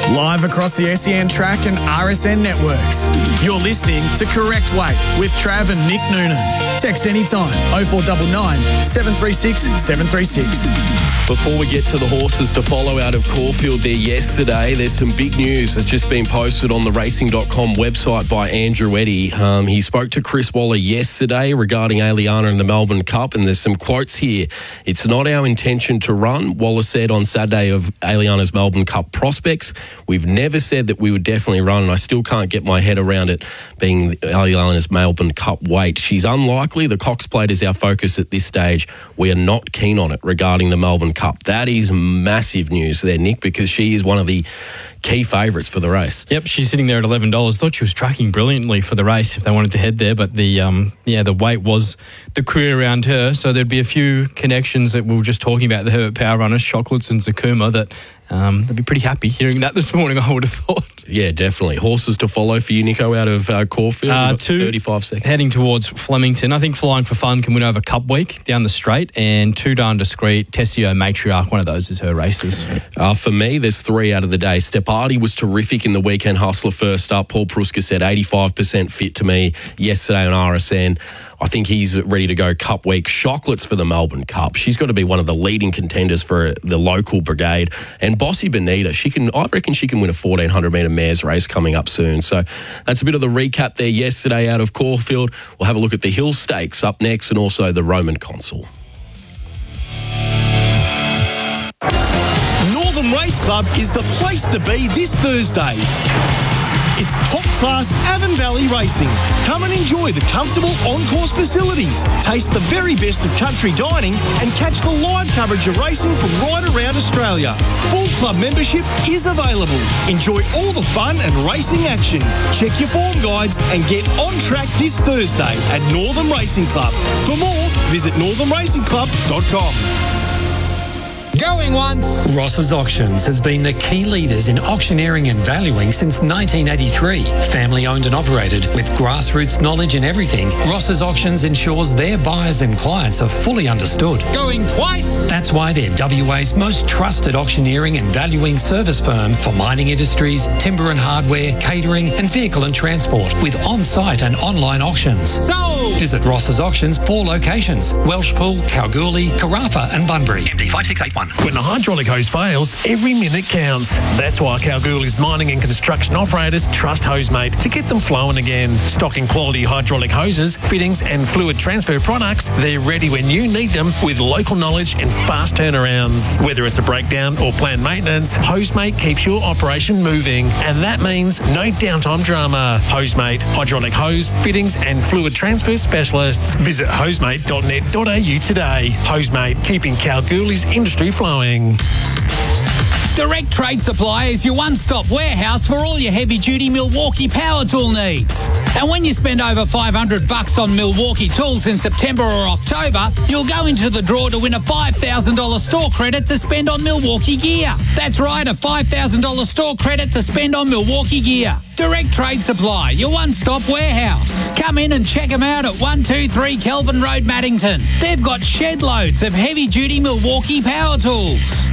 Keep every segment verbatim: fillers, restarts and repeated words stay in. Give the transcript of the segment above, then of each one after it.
Live across the S E N track and R S N networks. You're listening to Correct Weight with Trav and Nick Noonan. Text anytime oh four nine nine, seven three six, seven three six. Before we get to the horses to follow out of Caulfield there yesterday, there's some big news that's just been posted on the racing dot com website by Andrew Eddy. Um, he spoke to Chris Waller yesterday regarding Aliana and the Melbourne Cup, and there's some quotes here. It's not our intention to run, Waller said on Saturday of Aliana's Melbourne Cup prospects. We've never said that we would definitely run, and I still can't get my head around it being Aliana's Melbourne Cup weight. She's unlikely. The Cox Plate is our focus at this stage. We are not keen on it regarding the Melbourne Cup. That is massive news there, Nick, because she is one of the key favourites for the race. Yep, she's sitting there at eleven dollars. Thought she was tracking brilliantly for the race if they wanted to head there, but the um, yeah the weight was the query around her. So there'd be a few connections that we were just talking about, the Herbert Power runners, Chocolates and Zakuma, that um, they'd be pretty happy hearing that this morning, I would have thought. Yeah, definitely. Horses to follow for you, Nico, out of uh, Caulfield. Uh, two, thirty-five seconds. Heading towards Flemington. I think Flying for Fun can win over Cup Week down the straight, and Too Darn Discreet, Tessio Matriarch, one of those is her races. Uh, for me, there's three out of the day. Stepati was terrific in the Weekend Hustler first up. Paul Pruska said eighty-five percent fit to me yesterday on R S N. I think he's ready to go Cup Week. Chocolates for the Melbourne Cup. She's got to be one of the leading contenders for the local brigade. And Bossy Bonita, she can. I reckon she can win a fourteen hundred metre mares race coming up soon. So that's a bit of the recap there yesterday out of Caulfield. We'll have a look at the Hill Stakes up next and also the Roman Consul. Northern Race Club is the place to be this Thursday. It's top-class Avon Valley racing. Come and enjoy the comfortable on-course facilities, taste the very best of country dining, and catch the live coverage of racing from right around Australia. Full club membership is available. Enjoy all the fun and racing action. Check your form guides and get on track this Thursday at Northern Racing Club. For more, visit northern racing club dot com. Going once. Ross's Auctions has been the key leaders in auctioneering and valuing since nineteen eighty-three. Family owned and operated with grassroots knowledge in everything, Ross's Auctions ensures their buyers and clients are fully understood. Going twice. That's why they're W A's most trusted auctioneering and valuing service firm for mining industries, timber and hardware, catering and vehicle and transport with on-site and online auctions. So visit Ross's Auctions, four locations: Welshpool, Kalgoorlie, Carafa and Bunbury. M D five six eight one. When the hydraulic hose fails, every minute counts. That's why Kalgoorlie's mining and construction operators trust Hosemate to get them flowing again. Stocking quality hydraulic hoses, fittings and fluid transfer products, they're ready when you need them with local knowledge and fast turnarounds. Whether it's a breakdown or planned maintenance, Hosemate keeps your operation moving. And that means no downtime drama. Hosemate, hydraulic hose, fittings and fluid transfer specialists. Visit hosemate dot net dot a u today. Hosemate, keeping Kalgoorlie's industry flowing. Direct Trade Supply is your one-stop warehouse for all your heavy-duty Milwaukee power tool needs. And when you spend over five hundred bucks on Milwaukee tools in September or October, you'll go into the draw to win a five thousand dollars store credit to spend on Milwaukee gear. That's right, a five thousand dollars store credit to spend on Milwaukee gear. Direct Trade Supply, your one-stop warehouse. Come in and check them out at one two three Kelvin Road, Maddington. They've got shed loads of heavy-duty Milwaukee power tools.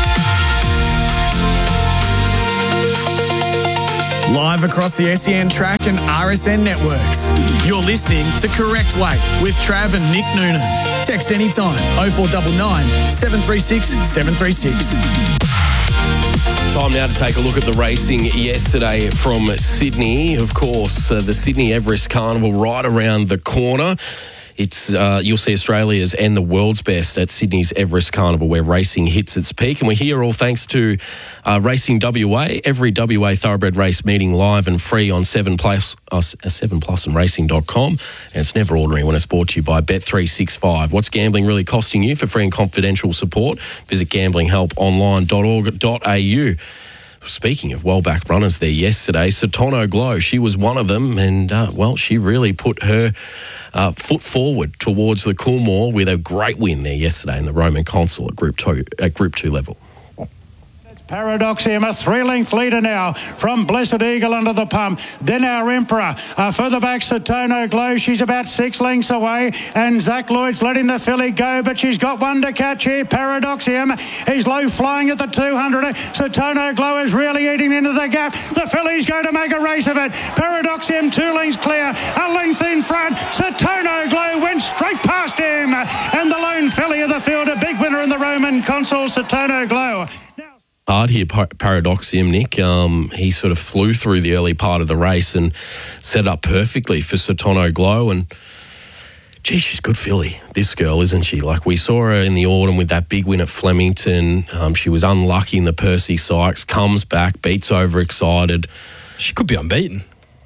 Live across the S E N track and R S N networks. You're listening to Correct Weight with Trav and Nick Noonan. Text anytime oh four nine nine, seven three six, seven three six. Time now to take a look at the racing yesterday from Sydney. Of course, uh, the Sydney Everest Carnival right around the corner. It's uh, you'll see Australia's and the world's best at Sydney's Everest Carnival, where racing hits its peak. And we're here all thanks to uh, Racing W A. Every W A thoroughbred race meeting live and free on seven plus, uh, seven plus and racing dot com. And it's never ordinary when it's brought to you by Bet three sixty-five. What's gambling really costing you? For free and confidential support, visit gambling help online dot org dot a u. Speaking of well-backed runners there yesterday, Satono Glow, she was one of them, and, uh, well, she really put her uh, foot forward towards the Coolmore with a great win there yesterday in the Roman Consul at Group Two, at Group Two level. Paradoxium, a three-length leader now from Blessed Eagle under the pump. Then our Emperor. Uh, further back, Satono Glow. She's about six lengths away. And Zach Lloyd's letting the filly go, but she's got one to catch here. Paradoxium. He's low flying at the two hundred. Satono Glow is really eating into the gap. The filly's going to make a race of it. Paradoxium, two lengths clear. A length in front. Satono Glow went straight past him. And the lone filly of the field, a big winner in the Roman Consul, Satono Glow. Hard here, Paradoxium, Nick. Um, he sort of flew through the early part of the race and set up perfectly for Satono Glow. And, gee, she's a good filly, this girl, isn't she? Like, we saw her in the autumn with that big win at Flemington. Um, she was unlucky in the Percy Sykes, comes back, beats overexcited. She could be unbeaten.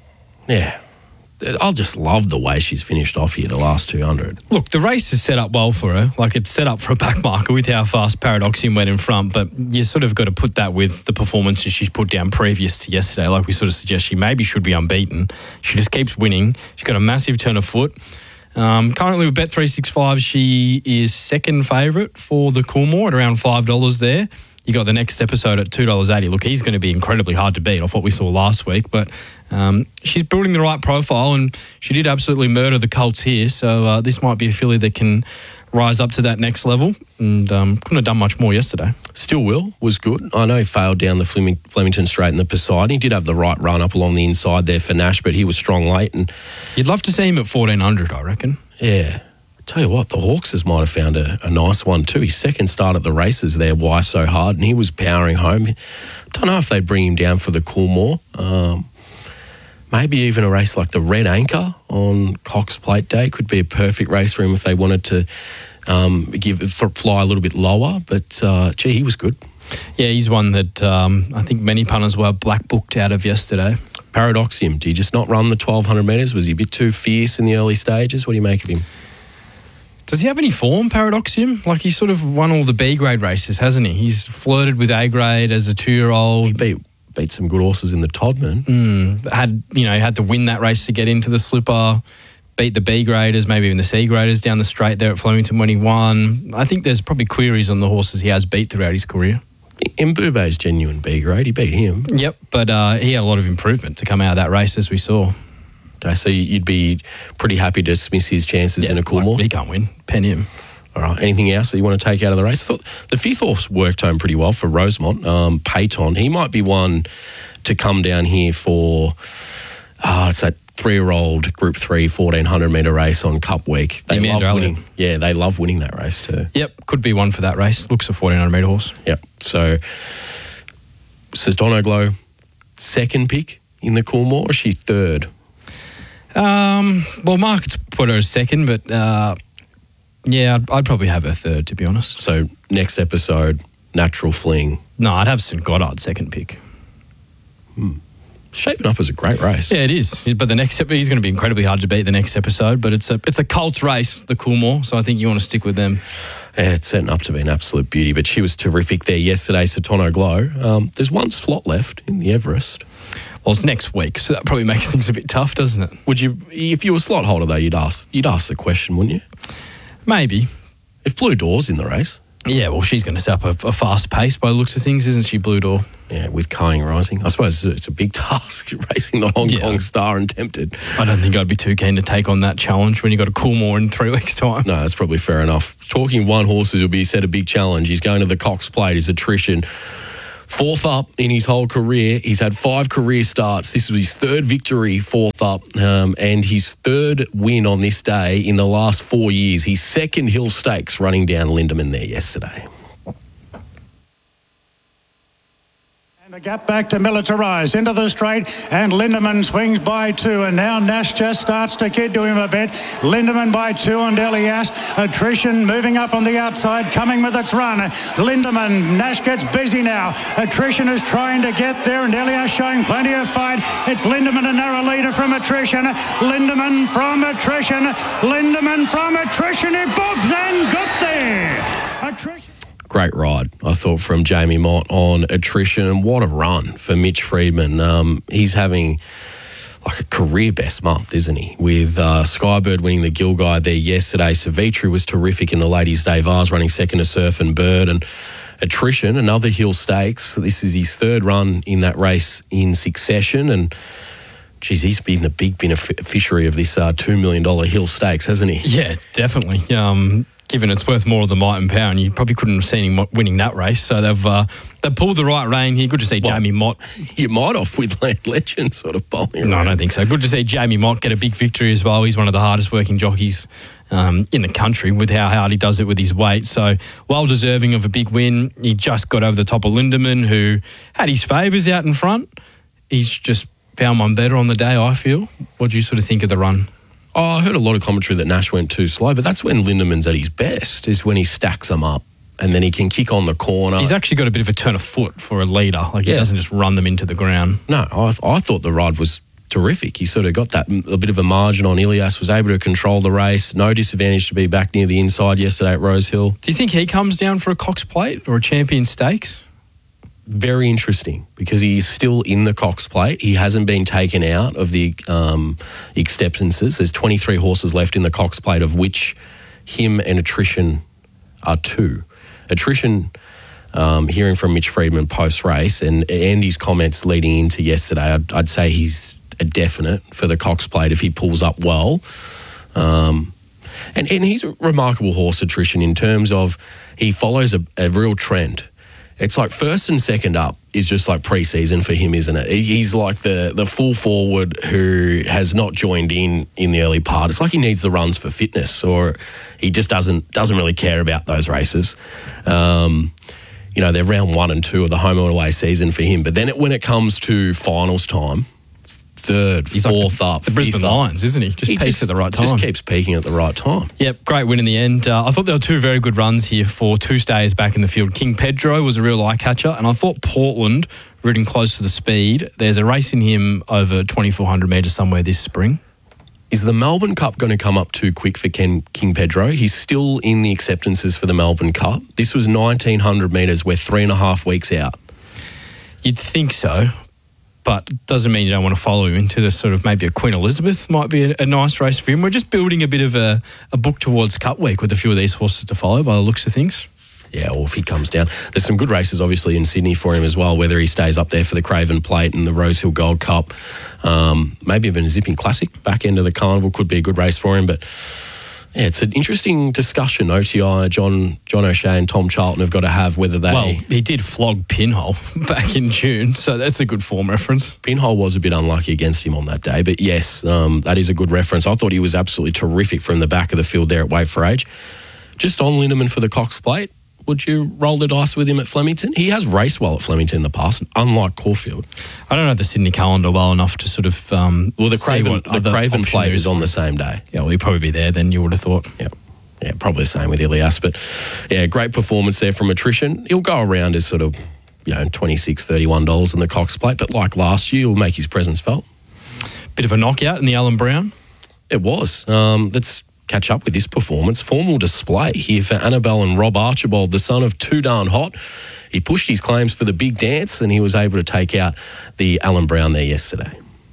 Yeah. I'll just love the way she's finished off here, the last two hundred. Look, the race is set up well for her. Like, it's set up for a back marker with how fast Paradoxium went in front, but you sort of got to put that with the performances she's put down previous to yesterday. Like we sort of suggest, she maybe should be unbeaten. She just keeps winning. She's got a massive turn of foot. Um, currently with Bet three sixty-five, she is second favourite for the Coolmore at around five dollars there. You got the next episode at two dollars eighty. Look, he's going to be incredibly hard to beat off what we saw last week, but um, she's building the right profile, and she did absolutely murder the Colts here, so uh, this might be a filly that can rise up to that next level, and um, couldn't have done much more yesterday. Still Will was good. I know he failed down the Fleming, Flemington Straight in the Poseidon. He did have the right run up along the inside there for Nash, but he was strong late. And you'd love to see him at fourteen hundred, I reckon. Yeah. Tell you what, the Hawkses might have found a, a nice one too. His second start at the races there, Why So Hard, and he was powering home. Don't know if they bring him down for the Coolmore. Um, maybe even a race like the Red Anchor on Cox Plate Day could be a perfect race for him if they wanted to um, give fly a little bit lower. But uh, gee, he was good. Yeah, he's one that um, I think many punters were black booked out of yesterday. Paradoxium, did he just not run the twelve hundred metres? Was he a bit too fierce in the early stages? What do you make of him? Does he have any form, Paradoxium? Like, he's sort of won all the B-grade races, hasn't he? He's flirted with A-grade as a two-year-old. He beat, beat some good horses in the Todman. Mm, had, you know, had to win that race to get into the slipper, beat the B-graders, maybe even the C-graders down the straight there at Flemington when he won. I think there's probably queries on the horses he has beat throughout his career. Mbube's genuine B-grade. He beat him. Yep, but uh, he had a lot of improvement to come out of that race, as we saw. Okay, so you'd be pretty happy to dismiss his chances yeah, in a Coolmore? He can't win. Pen him. All right. Anything else that you want to take out of the race? I thought the fifth horse worked home pretty well for Rosemont. Um, Payton, he might be one to come down here for, uh, it's that three-year-old Group three fourteen hundred metre race on Cup Week. They yeah, love winning. Yeah, they love winning that race too. Yep, could be one for that race. Looks a fourteen hundred metre horse. Yep. So, Satono Glow, second pick in the Coolmore, or is she third? Um, well, markets put her as second, but uh, yeah, I'd, I'd probably have her third, to be honest. So next episode, Natural Fling. No, I'd have Saint Goddard second pick. Hmm. Shaping up as a great race. Yeah, it is. But the next episode, he's going to be incredibly hard to beat the next episode. But it's a it's a Colts race, the Coolmore. So I think you want to stick with them. Yeah, it's setting up to be an absolute beauty. But she was terrific there yesterday, Satono Glow. Um, there's one slot left in the Everest. Well, it's next week, so that probably makes things a bit tough, doesn't it? Would you, if you were a slot holder though, you'd ask you'd ask the question, wouldn't you? Maybe. If Blue Door's in the race. Yeah, well, she's going to set up a, a fast pace by the looks of things, isn't she, Blue Door? Yeah, with Kang Rising. I suppose it's a big task racing the Hong yeah. Kong Star and Tempted. I don't think I'd be too keen to take on that challenge when you've got a Coolmore in three weeks' time. No, that's probably fair enough. Talking one horses will be set a big challenge. He's going to the Cox Plate. His attrition. Fourth up in his whole career. He's had five career starts. This was his third victory, fourth up, um, and his third win on this day in the last four years. His second Hill Stakes running down Lindemann there yesterday. And a gap back to Militarise into the straight, and Lindemann swings by two, and now Nash just starts to kid to him a bit. Lindemann by two on Delias. Attrition moving up on the outside, coming with its run. Lindemann, Nash gets busy now. Attrition is trying to get there, and Delias showing plenty of fight. It's Lindemann, a narrow leader from Attrition. Lindemann from Attrition. Lindemann from Attrition. It bobs and got there. Attrition. Great ride, I thought, from Jamie Mott on Attrition, and what a run for Mitch Freedman. Um, he's having like a career best month, isn't he? With uh, Skybird winning the Gilguy there yesterday. Savitri was terrific in the Ladies' Day Vars, running second to Surf and Bird, and Attrition, another Hill Stakes. This is his third run in that race in succession, and geez, he's been the big beneficiary of this uh, two million dollars Hill Stakes, hasn't he? Yeah, definitely. Um, given it's worth more of the might and power, and you probably couldn't have seen him winning that race. So they've uh, they've pulled the right rein here. Good to see well, Jamie Mott. You might off with Land Legend sort of bowling around. No, I don't think so. Good to see Jamie Mott get a big victory as well. He's one of the hardest working jockeys um, in the country with how hard he does it with his weight. So well deserving of a big win. He just got over the top of Lindemann, who had his favours out in front. He's just found one better on the day, I feel. What do you sort of think of the run? Oh, I heard a lot of commentary that Nash went too slow, but that's when Lindemann's at his best, is when he stacks them up and then he can kick on the corner. He's actually got a bit of a turn of foot for a leader. Like, he yeah. doesn't just run them into the ground. No, I, I thought the ride was terrific. He sort of got that a bit of a margin on Ilias, was able to control the race. No disadvantage to be back near the inside yesterday at Rose Hill. Do you think he comes down for a Cox Plate or a Champion Stakes? Very interesting, because he's still in the Cox Plate. He hasn't been taken out of the um, acceptances. There's twenty-three horses left in the Cox Plate, of which him and Attrition are two. Attrition, um, hearing from Mitch Friedman post-race and Andy's comments leading into yesterday, I'd, I'd say he's a definite for the Cox Plate if he pulls up well. Um, and, and he's a remarkable horse, Attrition, in terms of he follows a, a real trend. It's like first and second up is just like pre-season for him, isn't it? He's like the the full forward who has not joined in in the early part. It's like he needs the runs for fitness, or he just doesn't doesn't really care about those races. Um, you know, they're round one and two of the home and away season for him. But then it, when it comes to finals time, third, He's fourth like up, the Brisbane up. Lions, isn't he? Just he peaks just, at the right time. Just keeps peaking at the right time. Yep, great win in the end. Uh, I thought there were two very good runs here for two stays back in the field. King Pedro was a real eye catcher, and I thought Portland ridden close to the speed. There's a race in him over twenty-four hundred metres somewhere this spring. Is the Melbourne Cup going to come up too quick for Ken, King Pedro? He's still in the acceptances for the Melbourne Cup. This was nineteen hundred metres. We're three and a half weeks out. You'd think so, but doesn't mean you don't want to follow him into the sort of maybe a Queen Elizabeth might be a, a nice race for him. We're just building a bit of a, a book towards Cup Week with a few of these horses to follow by the looks of things. Yeah, or if he comes down. There's some good races, obviously, in Sydney for him as well, whether he stays up there for the Craven Plate and the Rosehill Gold Cup. Um, maybe even a Zipping Classic, back end of the carnival, could be a good race for him. But, yeah, it's an interesting discussion, O T I, John John O'Shea and Tom Charlton have got to have, whether they... Well, he did flog Pinhole back in June, so that's a good form reference. Pinhole was a bit unlucky against him on that day, but yes, um, that is a good reference. I thought he was absolutely terrific from the back of the field there at Wait for Age. Just on Lindemann for the Cox Plate, would you roll the dice with him at Flemington? He has raced well at Flemington in the past, unlike Caulfield. I don't know the Sydney calendar well enough to sort of um, well, the Craven, the Craven Plate is on the same day. Yeah, well, he'd probably be there then, you would have thought. Yeah, yeah, probably the same with Ilias. But, yeah, great performance there from Attrition. He'll go around as sort of, you know, twenty-six dollars, thirty-one dollars in the Cox Plate, but like last year, he'll make his presence felt. Bit of a knockout in the Alan Brown. It was. Um, that's... catch up with this performance. Formal display here for Annabelle and Rob Archibald, the son of Too Darn Hot. He pushed his claims for the big dance and he was able to take out the Alan Brown there yesterday.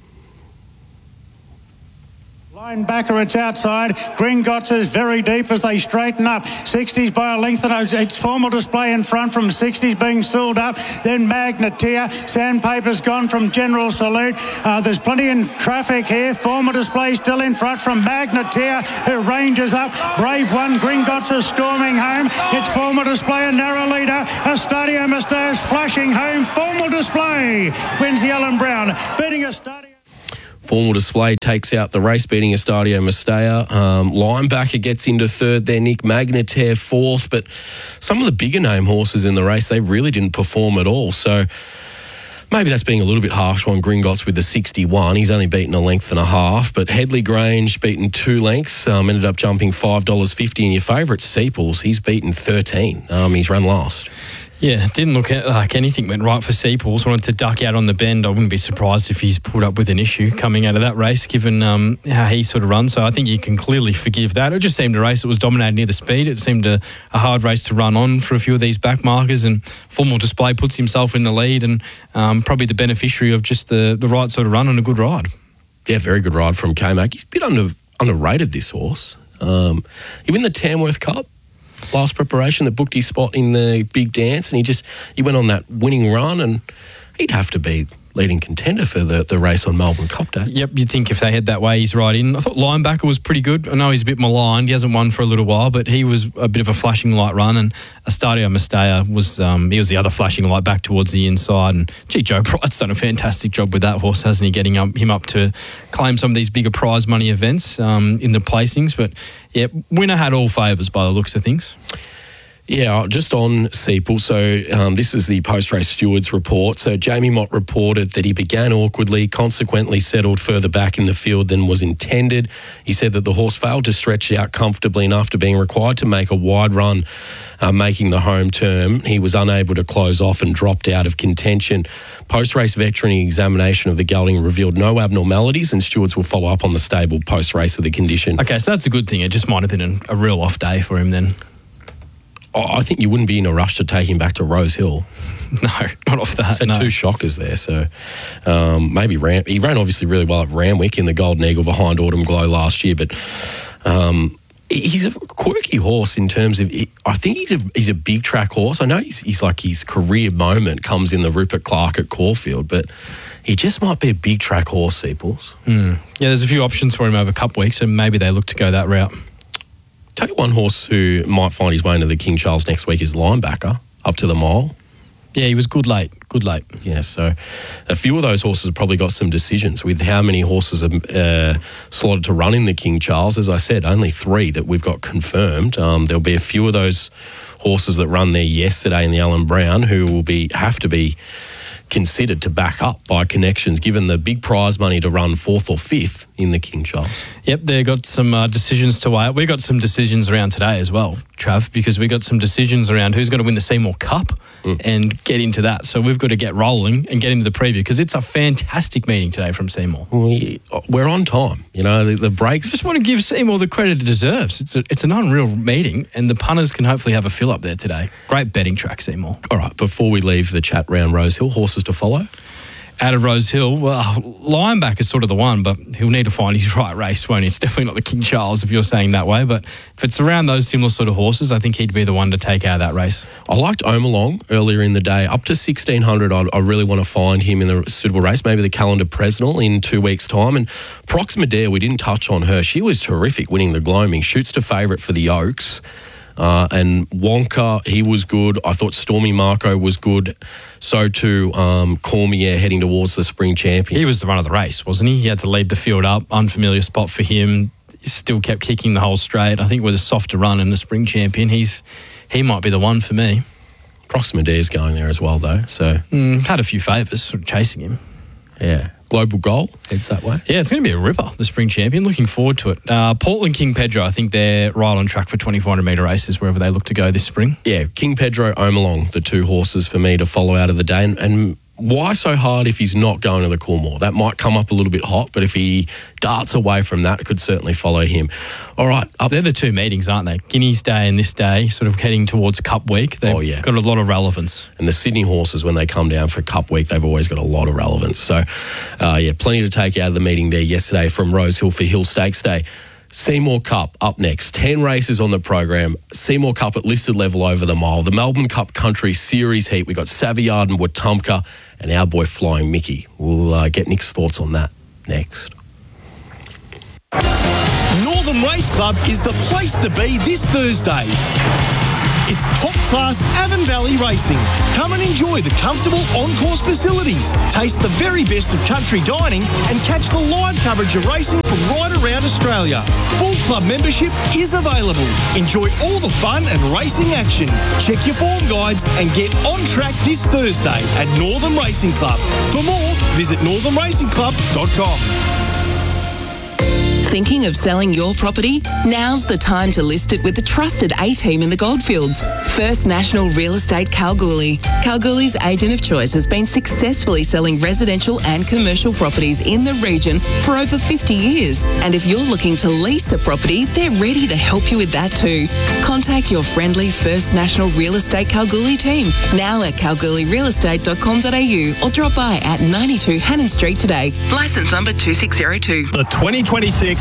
Backer, it's outside. Gringotts is very deep as they straighten up. sixties by a length, and it's formal display in front from sixties being sooled up. Then Magneteer. Sandpaper's gone from General Salute. Uh, there's plenty in traffic here. Formal display still in front from Magneteer, who ranges up. Brave One. Gringotts is storming home. It's formal display, a narrow leader. Estadio Mistake is flashing home. Formal display wins the Alan Brown, beating Estadio. Formal Display takes out the race, beating Estadio Mestea. Um, Linebacker gets into third there. Nick Magneteer fourth. But some of the bigger name horses in the race, they really didn't perform at all. So maybe that's being a little bit harsh on Gringotts with the sixty-one. He's only beaten a length and a half. But Headley Grange beaten two lengths. Um, ended up jumping five dollars fifty. And your favourite, Seeples, he's beaten thirteen. Um, he's run last. Yeah, didn't look like anything went right for Seeples. Wanted to duck out on the bend. I wouldn't be surprised if he's pulled up with an issue coming out of that race, given um, how he sort of runs. So I think you can clearly forgive that. It just seemed a race that was dominated near the speed. It seemed a, a hard race to run on for a few of these back markers, and Formal Display puts himself in the lead and um, probably the beneficiary of just the, the right sort of run and a good ride. Yeah, very good ride from K-Mac. He's a bit under, underrated, this horse. Um, he win the Tamworth Cup. last preparation that booked his spot in the big dance, and he just he went on that winning run, and he'd have to be leading contender for the, the race on Melbourne Cup Day. Yep, you'd think if they head that way, he's right in. I thought Linebacker was pretty good. I know he's a bit maligned. He hasn't won for a little while, but he was a bit of a flashing light run. And Estadio Mestalla was um, he was the other flashing light back towards the inside. And gee, Joe Bright's done a fantastic job with that horse, hasn't he? Getting up, him up to claim some of these bigger prize money events um, in the placings. But yeah, winner had all favours by the looks of things. Yeah, just on Seipel. So um, this is the post-race stewards report. So Jamie Mott reported that he began awkwardly, consequently settled further back in the field than was intended. He said that the horse failed to stretch out comfortably, and after being required to make a wide run, uh, making the home term, he was unable to close off and dropped out of contention. Post-race veterinary examination of the gelding revealed no abnormalities, and stewards will follow up on the stable post-race of the condition. Okay, so that's a good thing. It just might have been a, a real off day for him then. I think you wouldn't be in a rush to take him back to Rose Hill. No, not off that. He's had no. two shockers there, so um, maybe Ram, he ran obviously really well at Ramwick in the Golden Eagle behind Autumn Glow last year, but um, he's a quirky horse in terms of. I think he's a he's a big track horse. I know he's, he's like his career moment comes in the Rupert Clark at Caulfield, but he just might be a big track horse, Seipels. Mm. Yeah, there's a few options for him over Cup weeks, and maybe they look to go that route. Tell you one horse who might find his way into the King Charles next week is Linebacker, up to the mile. Yeah, he was good late, good late. Yeah, so a few of those horses have probably got some decisions with how many horses are uh, slotted to run in the King Charles. As I said, only three that we've got confirmed. Um, there'll be a few of those horses that run there yesterday in the Allen Brown who will be have to be considered to back up by connections, given the big prize money to run fourth or fifth in the King Charles. Yep, they got some uh, decisions to weigh up. We got some decisions around today as well, Trav, because we got some decisions around who's going to win the Seymour Cup mm. and get into that. So we've got to get rolling and get into the preview because it's a fantastic meeting today from Seymour. We, we're on time. You know, the, the breaks. I just want to give Seymour the credit it deserves. It's a, it's an unreal meeting, and the punters can hopefully have a fill up there today. Great betting track, Seymour. All right, before we leave the chat round Rose Hill, horses to follow? Out of Rose Hill, well, Linebacker is sort of the one, but he'll need to find his right race, won't he? It's definitely not the King Charles if you're saying that way, but if it's around those similar sort of horses, I think he'd be the one to take out of that race. I liked Omalong earlier in the day. Up to sixteen hundred, I, I really want to find him in a suitable race, maybe the Calendar Presnell in two weeks' time. And Proxima Dare, we didn't touch on her. She was terrific winning the Gloaming. Shoots to favourite for the Oaks. Uh, and Wonka, he was good. I thought Stormy Marco was good. So too um, Cormier heading towards the Spring Champion. He was the run of the race, wasn't he? He had to lead the field up. Unfamiliar spot for him. He still kept kicking the whole straight. I think with a softer run and the Spring Champion, he's he might be the one for me. Proxima Dare's going there as well, though. So mm, had a few favours sort of chasing him. Yeah. Global Goal heads that way. Yeah, it's going to be a ripper, the Spring Champion. Looking forward to it. Uh, Portland King Pedro, I think they're right on track for twenty-four hundred metre races wherever they look to go this spring. Yeah, King Pedro, Omalong, the two horses for me to follow out of the day. And, and why so hard if he's not going to the Coolmore? That might come up a little bit hot, but if he darts away from that, it could certainly follow him. All right. Up. They're the two meetings, aren't they? Guinea's Day and this day, sort of heading towards Cup Week. They've oh, yeah. got a lot of relevance. And the Sydney horses, when they come down for Cup Week, they've always got a lot of relevance. So, uh, yeah, plenty to take out of the meeting there yesterday from Rose Hill for Hill Stakes Day. Seymour Cup up next. Ten races on the program. Seymour Cup at listed level over the mile. The Melbourne Cup Country Series heat. We've got Savoyard and Wetumpka and our boy Flying Mickey. We'll uh, get Nick's thoughts on that next. Northern Race Club is the place to be this Thursday. It's top-class Avon Valley racing. Come and enjoy the comfortable on-course facilities, taste the very best of country dining and catch the live coverage of racing from right around Australia. Full club membership is available. Enjoy all the fun and racing action. Check your form guides and get on track this Thursday at Northern Racing Club. For more, visit northern racing club dot com. Thinking of selling your property? Now's the time to list it with the trusted A-team in the Goldfields. First National Real Estate Kalgoorlie. Kalgoorlie's agent of choice has been successfully selling residential and commercial properties in the region for over fifty years. And if you're looking to lease a property, they're ready to help you with that too. Contact your friendly First National Real Estate Kalgoorlie team now at kalgoorlie real estate dot com dot a u or drop by at ninety-two Hannon Street today. Licence number two six zero two. The twenty twenty-six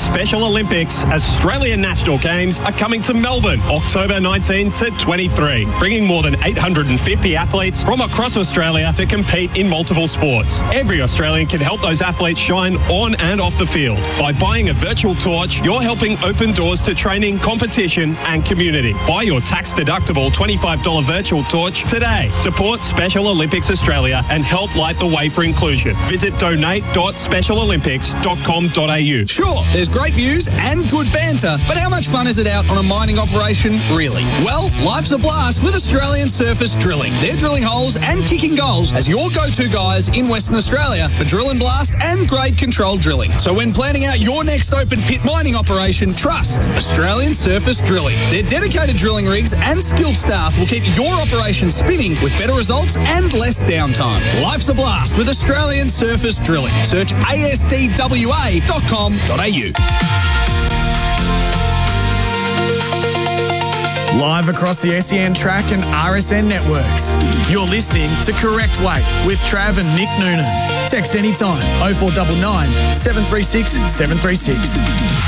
Special Olympics Australian National Games are coming to Melbourne, October nineteenth to twenty-three, bringing more than eight hundred fifty athletes from across Australia to compete in multiple sports. Every Australian can help those athletes shine on and off the field. By buying a virtual torch, you're helping open doors to training, competition and community. Buy your tax-deductible twenty-five dollars virtual torch today. Support Special Olympics Australia and help light the way for inclusion. Visit donate dot special olympics dot com dot a u. Sure, there's great views and good banter, but how much fun is it out on a mining operation, really? Well, life's a blast with Australian Surface Drilling. They're drilling holes and kicking goals as your go-to guys in Western Australia for drill and blast and grade control drilling. So when planning out your next open pit mining operation, trust Australian Surface Drilling. Their dedicated drilling rigs and skilled staff will keep your operation spinning with better results and less downtime. Life's a blast with Australian Surface Drilling. Search a s d w a dot com dot a u. Live across the S E N track and R S N networks. You're listening to Correct Weight with Trav and Nick Noonan. Text anytime oh four nine nine, seven three six, seven three six.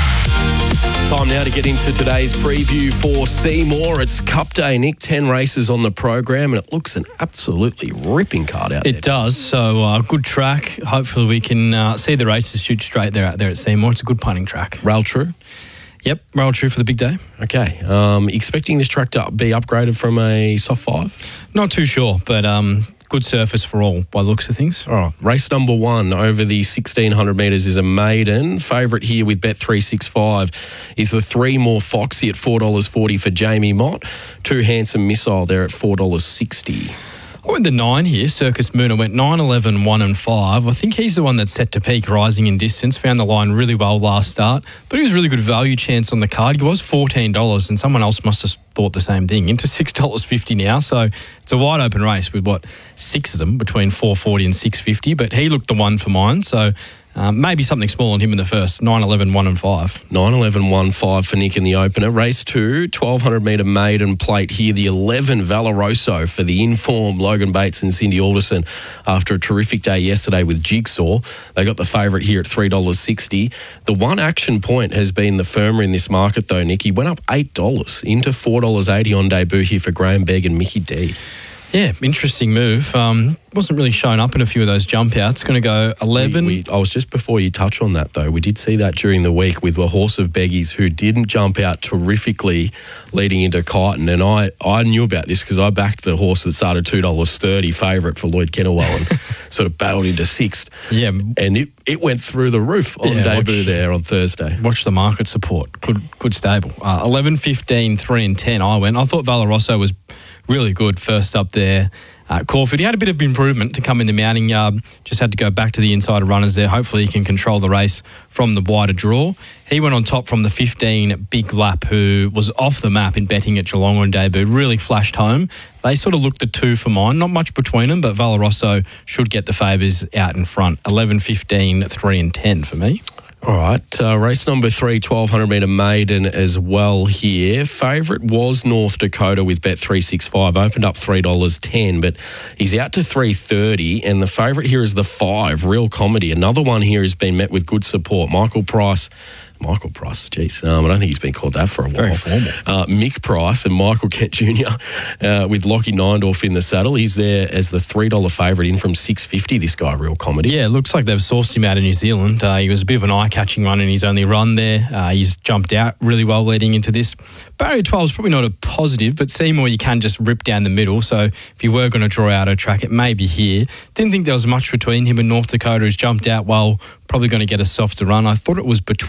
Time now to get into today's preview for Seymour. It's Cup Day, Nick. Ten races on the program, and it looks an absolutely ripping card out there. It does. So, uh, good track. Hopefully we can uh, see the races shoot straight there out there at Seymour. It's a good punting track. Rail true? Yep, rail true for the big day. Okay. Um, expecting this track to be upgraded from a soft five? Not too sure, but um, good surface for all by the looks of things. All right. Race number one over the sixteen hundred metres is a maiden. Favourite here with Bet three sixty-five is the three more Foxy at four dollars forty for Jamie Mott. Two Handsome Missile there at four dollars sixty. I went the nine here. Circus Moon. I went nine, eleven, one and five. I think he's the one that's set to peak, rising in distance. Found the line really well last start. Thought he was a really good value chance on the card. He was fourteen dollars, and someone else must have thought the same thing. Into six dollars fifty now. So it's a wide open race with, what, six of them between four forty and six fifty. But he looked the one for mine. So Um, maybe something small on him in the first. nine, eleven, one and five. nine, eleven, one, five for Nick in the opener. Race two, twelve hundred metre maiden plate here. The eleven Valoroso for the informed Logan Bates and Cindy Alderson after a terrific day yesterday with Jigsaw. They got the favourite here at three dollars sixty. The one action point has been the firmer in this market though, Nick. He went up eight dollars into four dollars eighty on debut here for Graham Begg and Mickey D. Yeah, interesting move. Um, wasn't really shown up in a few of those jump outs. Going to go eleven. We, we, I was just before you touch on that though. We did see that during the week with a horse of Beggy's who didn't jump out terrifically leading into Kyneton, and I, I knew about this because I backed the horse that started two dollars thirty favourite for Lloyd Kennewell and sort of battled into sixth. Yeah, and it, it went through the roof on yeah, debut watch, there on Thursday. Watch the market support. Good, good stable. Uh, eleven, fifteen, three and ten. I went. I thought Valoroso was really good first up there. Uh, Caulfield, he had a bit of improvement to come in the mounting yard. Just had to go back to the inside runners there. Hopefully he can control the race from the wider draw. He went on top from the fifteen Big Lap, who was off the map in betting at Geelong on debut. Really flashed home. They sort of looked the two for mine. Not much between them, but Valoroso should get the favours out in front. eleven, fifteen, three and ten for me. All right, uh, race number three, twelve hundred metre maiden as well here. Favourite was North Dakota with Bet three sixty-five. Opened up three dollars ten, but he's out to three thirty, and the favourite here is the five, Real Comedy. Another one here has been met with good support. Michael Price. Michael Price, geez, um, I don't think he's been called that for a while. Very formal. Uh, Mick Price and Michael Kent Junior Uh, with Lockie Neindorf in the saddle. He's there as the three dollars favourite in from six fifty, this guy, Real Comedy. Yeah, it looks like they've sourced him out of New Zealand. Uh, he was a bit of an eye-catching run in his only run there. Uh, he's jumped out really well leading into this. Barrier twelve is probably not a positive, but Seymour you can just rip down the middle. So if you were going to draw out a track, it may be here. Didn't think there was much between him and North Dakota, who's jumped out well, probably going to get a softer run. I thought it was between